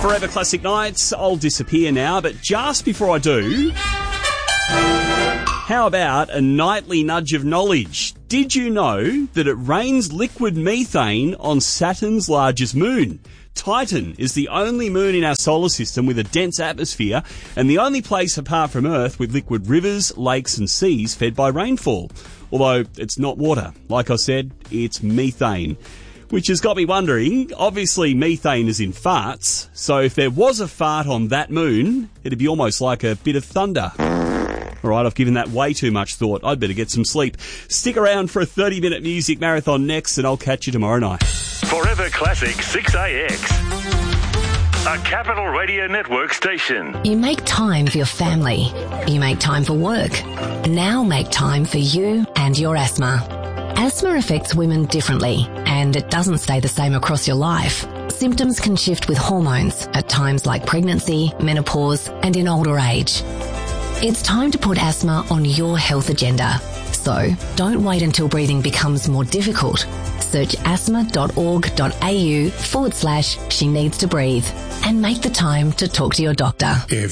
Forever Classic Nights. I'll disappear now, but just before I do, how about a nightly nudge of knowledge? Did you know that it rains liquid methane on Saturn's largest moon? Titan is the only moon in our solar system with a dense atmosphere and the only place apart from Earth with liquid rivers, lakes and seas fed by rainfall. Although it's not water. Like I said, it's methane. Which has got me wondering, obviously methane is in farts, so if there was a fart on that moon, it'd be almost like a bit of thunder. All right, I've given that way too much thought. I'd better get some sleep. Stick around for a 30-minute music marathon next, and I'll catch you tomorrow night. Forever Classic 6AX, a Capital Radio Network station. You make time for your family. You make time for work. Now make time for you and your asthma. Asthma affects women differently, and it doesn't stay the same across your life. Symptoms can shift with hormones at times like pregnancy, menopause, and in older age. It's time to put asthma on your health agenda. So don't wait until breathing becomes more difficult. Search asthma.org.au/she needs to breathe and make the time to talk to your doctor. If